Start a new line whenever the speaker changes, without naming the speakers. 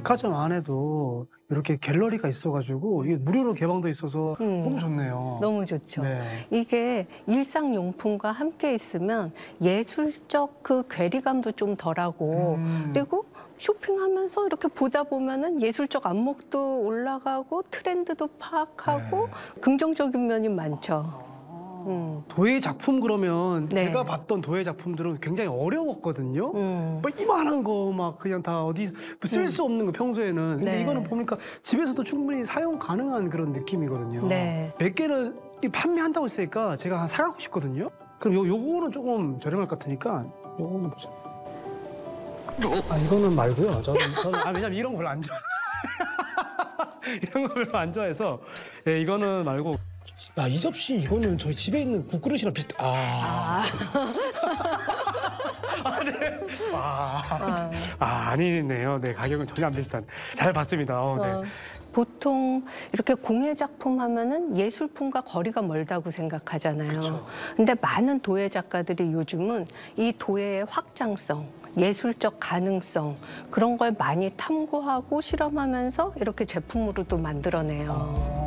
백화점 안에도 이렇게 갤러리가 있어가지고 이게 무료로 개방돼 있어서 너무 좋네요.
너무 좋죠.
네.
이게 일상용품과 함께 있으면 예술적 그 괴리감도 좀 덜하고 그리고 쇼핑하면서 이렇게 보다 보면은 예술적 안목도 올라가고 트렌드도 파악하고 긍정적인 면이 많죠.
도예 작품 그러면
네.
제가 봤던 도예 작품들은 굉장히 어려웠거든요. 뭐 이만한 거 막 그냥 다 어디 쓸 수 없는 거 평소에는. 근데
네.
이거는 보니까 집에서도 충분히 사용 가능한 그런 느낌이거든요.
네.
몇 개는 이 판매한다고 했으니까 제가 한 사가고 싶거든요. 그럼 요거는 조금 저렴할 것 같으니까 요거는 보자. 아 이거는 말고요. 저는 왜냐면 이런 거 별로 안 좋아. 이런 거 별로 안 좋아해서 이거는 말고. 야, 이 접시 이거는 저희 집에 있는 국그릇이랑 비슷해. 네. 아니네요. 네, 가격은 전혀 안 비슷한. 잘 봤습니다. 네.
보통 이렇게 공예 작품 하면은 예술품과 거리가 멀다고 생각하잖아요.
그쵸.
근데 많은 도예 작가들이 요즘은 이 도예의 확장성, 예술적 가능성 그런 걸 많이 탐구하고 실험하면서 이렇게 제품으로도 만들어내요.